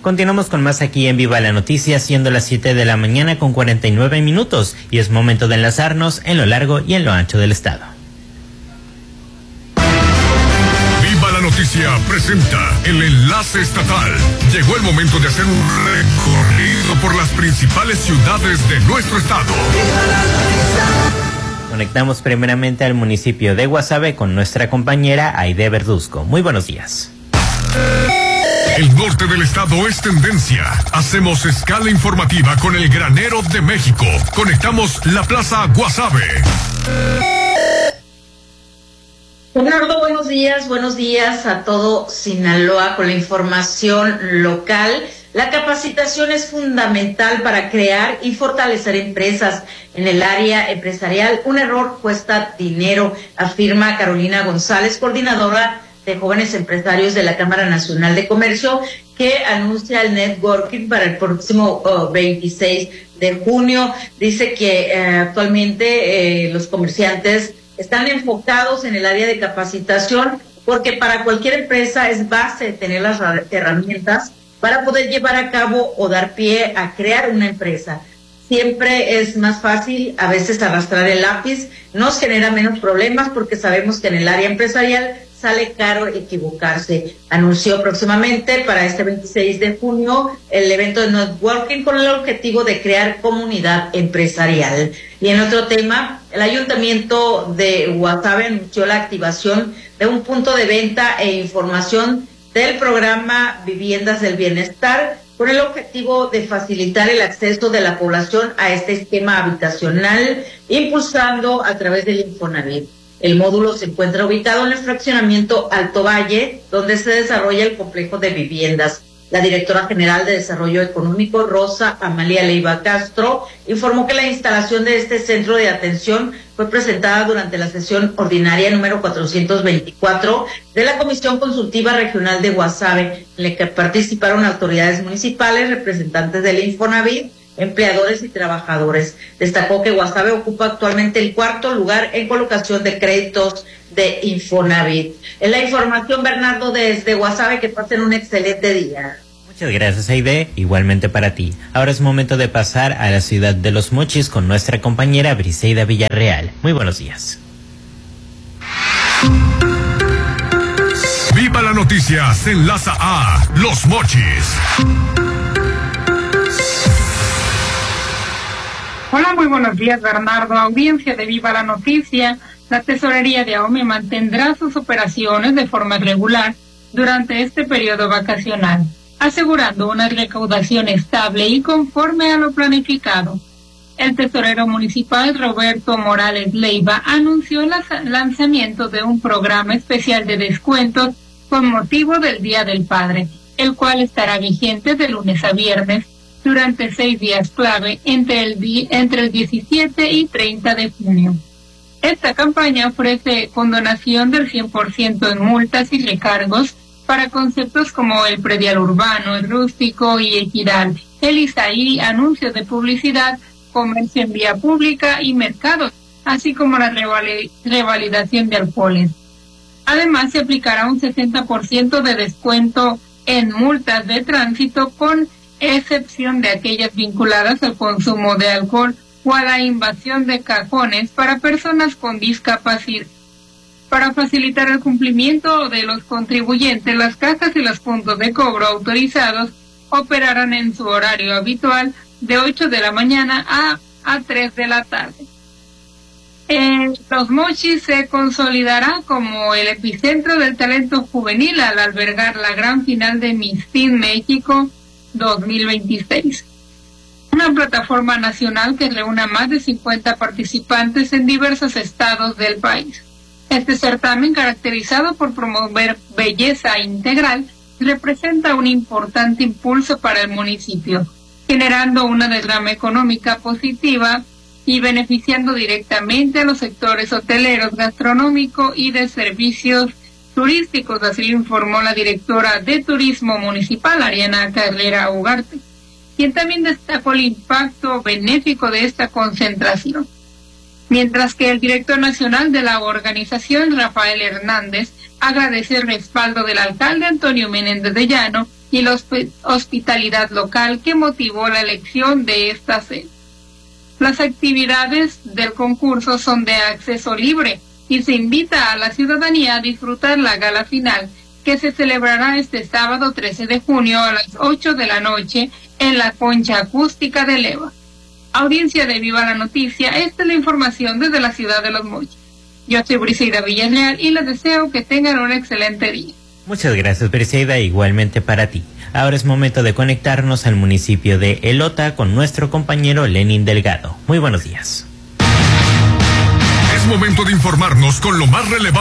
Continuamos con más aquí en Viva la Noticia, siendo las 7 de la mañana con 49 minutos, y es momento de enlazarnos en lo largo y en lo ancho del estado. Viva la Noticia presenta el enlace estatal. Llegó el momento de hacer un recorrido por las principales ciudades de nuestro estado. Conectamos primeramente al municipio de Guasave con nuestra compañera Aide Verduzco. Muy buenos días. El norte del estado es tendencia. Hacemos escala informativa con el granero de México. Conectamos la plaza Guasave. Bernardo, buenos días a todo Sinaloa con la información local. La capacitación es fundamental para crear y fortalecer empresas en el área empresarial. Un error cuesta dinero, afirma Carolina González, coordinadora de jóvenes empresarios de la Cámara Nacional de Comercio, que anuncia el networking para el próximo 26 de junio. Dice que actualmente los comerciantes están enfocados en el área de capacitación, porque para cualquier empresa es base tener las herramientas para poder llevar a cabo o dar pie a crear una empresa. Siempre es más fácil a veces arrastrar el lápiz, nos genera menos problemas porque sabemos que en el área empresarial sale caro equivocarse. Anunció próximamente para este 26 de junio el evento de networking con el objetivo de crear comunidad empresarial. Y en otro tema, el Ayuntamiento de Guasave anunció la activación de un punto de venta e información del programa Viviendas del Bienestar, con el objetivo de facilitar el acceso de la población a este esquema habitacional, impulsando a través del Infonavit. El módulo se encuentra ubicado en el fraccionamiento Alto Valle, donde se desarrolla el complejo de viviendas. La directora general de Desarrollo Económico, Rosa Amalia Leiva Castro, informó que la instalación de este centro de atención fue presentada durante la sesión ordinaria número 424 de la Comisión Consultiva Regional de Guasave, en la que participaron autoridades municipales, representantes del Infonavit, empleadores y trabajadores. Destacó que Guasave ocupa actualmente el 4º lugar en colocación de créditos de Infonavit. En la información, Bernardo, desde Guasave, que pasen un excelente día. Muchas gracias, Aide, igualmente para ti. Ahora es momento de pasar a la ciudad de Los Mochis con nuestra compañera Briseida Villarreal. Muy buenos días. Viva la Noticia se enlaza a Los Mochis. Hola, muy buenos días, Bernardo. Audiencia de Viva la Noticia. La Tesorería de AOME mantendrá sus operaciones de forma regular durante este periodo vacacional, asegurando una recaudación estable y conforme a lo planificado. El tesorero municipal Roberto Morales Leiva anunció el lanzamiento de un programa especial de descuentos con motivo del Día del Padre, el cual estará vigente de lunes a viernes durante 6 días clave entre el 17 y 30 de junio. Esta campaña ofrece condonación del 100% en multas y recargos para conceptos como el predial urbano, el rústico y equidad, el ISAI, anuncios de publicidad, comercio en vía pública y mercados, así como la revalidación de alcoholes. Además, se aplicará un 60% de descuento en multas de tránsito, con excepción de aquellas vinculadas al consumo de alcohol o a la invasión de cajones para personas con discapacidad. Para facilitar el cumplimiento de los contribuyentes, las cajas y los puntos de cobro autorizados operarán en su horario habitual de 8 de la mañana a 3 de la tarde. Los Mochis se consolidará como el epicentro del talento juvenil al albergar la gran final de Miss Teen México 2026. Una plataforma nacional que reúne a más de 50 participantes en diversos estados del país. Este certamen, caracterizado por promover belleza integral, representa un importante impulso para el municipio, generando una derrama económica positiva y beneficiando directamente a los sectores hoteleros, gastronómico y de servicios turísticos. Así lo informó la directora de Turismo Municipal, Ariana Carrera Ugarte, quien también destacó el impacto benéfico de esta concentración. Mientras que el director nacional de la organización, Rafael Hernández, agradece el respaldo del alcalde Antonio Menéndez de Llano y la hospitalidad local que motivó la elección de esta sede. Las actividades del concurso son de acceso libre y se invita a la ciudadanía a disfrutar la gala final, que se celebrará este sábado 13 de junio a las 8 de la noche en la Concha Acústica de Leva. Audiencia de Viva la Noticia, esta es la información desde la ciudad de Los Mochis. Yo soy Briseida Villarreal y les deseo que tengan un excelente día. Muchas gracias, Briseida, igualmente para ti. Ahora es momento de conectarnos al municipio de Elota con nuestro compañero Lenin Delgado. Muy buenos días. Es momento de informarnos con lo más relevante